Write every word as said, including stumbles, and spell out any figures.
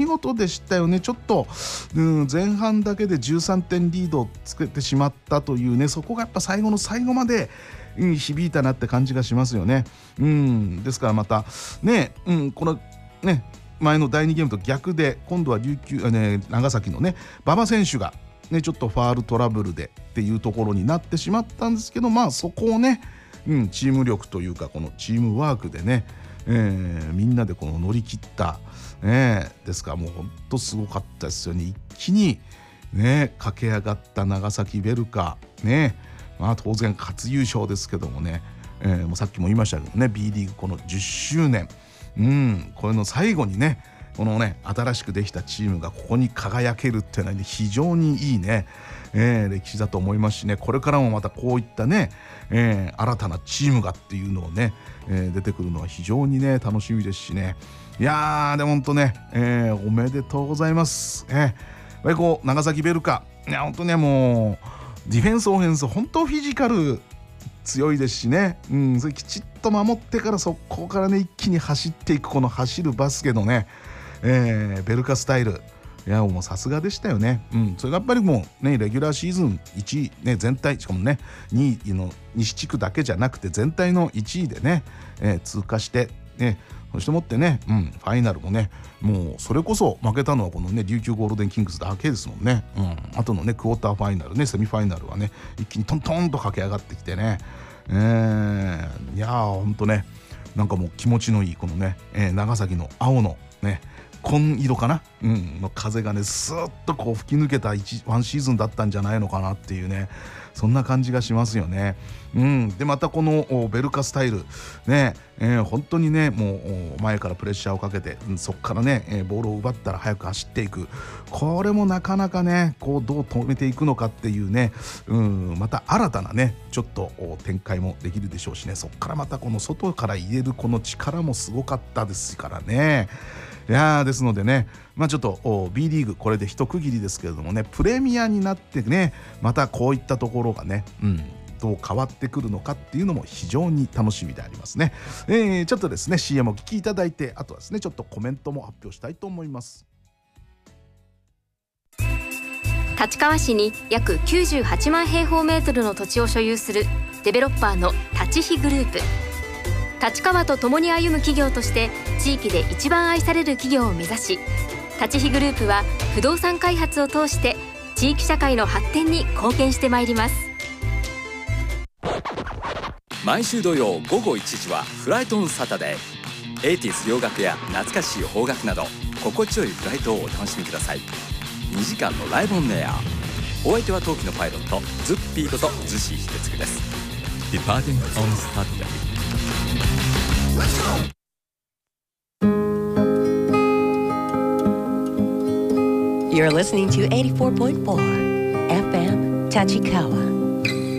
事でしたよね。ちょっと、うん、前半だけでじゅうさんてんリードをつけてしまったというね、そこがやっぱ最後の最後まで、うん、響いたなって感じがしますよね。うん、ですからまたね、うん、このね前のだいにゲームと逆で今度は琉球、ね、長崎のね馬場選手がねちょっとファールトラブルでっていうところになってしまったんですけど、まあそこをね、うん、チーム力というかこのチームワークでね、えー、みんなでこの乗り切った、ね、ですからもう本当すごかったですよね。一気にね駆け上がった長崎ベルカね、まあ、当然初優勝ですけどもね、えー、もうさっきも言いましたけどね B リーグこのじゅっしゅうねん、うん、これの最後にねこのね新しくできたチームがここに輝けるっていうのは、ね、非常にいいね、えー、歴史だと思いますしね、これからもまたこういったね、えー、新たなチームがっていうのをね、えー、出てくるのは非常にね楽しみですしね。いやーでも本当ね、えー、おめでとうございます、えー、やっぱりこう長崎ベルカいや本当ねもうディフェンスオフェンス本当フィジカル強いですしね、うん、それきちっと守ってからそこからね一気に走っていくこの走るバスケのね、えー、ベルカスタイルいやもうさすがでしたよね、うん、それがやっぱりもうねレギュラーシーズンいちい、ね、全体しかもねにいの西地区だけじゃなくて全体のいちいでね、えー、通過してねそしてもってね、うん、ファイナルもねもうそれこそ負けたのはこのね琉球ゴールデンキングスだけですもんね、うん、あとのねクォーターファイナルねセミファイナルはね一気にトントンと駆け上がってきてね、えー、いやーほんとねなんかもう気持ちのいいこのね、えー、長崎の青のね紺色かな、うん、の風がねスーッとこう吹き抜けた一ワンシーズンだったんじゃないのかなっていうねそんな感じがしますよね、うん、でまたこのベルカスタイルね、えー、本当にねもう前からプレッシャーをかけて、うん、そこからね、えー、ボールを奪ったら早く走っていくこれもなかなかねこうどう止めていくのかっていうね、うん、また新たなねちょっと展開もできるでしょうしねそこからまたこの外から入れるこの力もすごかったですからね。いやですのでね、まあ、ちょっと B リーグこれで一区切りですけれどもねプレミアになってねまたこういったところがね、うん、どう変わってくるのかっていうのも非常に楽しみでありますね、えー、ちょっとですね シーエム をお聞きいただいてあとはですねちょっとコメントも発表したいと思います。 立川市に約きゅうじゅうはちまん平方メートルの土地を所有するデベロッパーの立飛グループ。立川と共に歩む企業として地域で一番愛される企業を目指し立飛グループは不動産開発を通して地域社会の発展に貢献してまいります。 毎週土曜午後いちじはフライトオンサタデー。エイティーズ洋楽や懐かしい邦楽など心地よいフライトをお楽しみください。にじかんのライブオンエア。お相手は冬季のパイロットズッピーことズシ秀嗣です。 Departing on Saturday。Let's go! You're listening to eighty-four point four F M Tachikawa.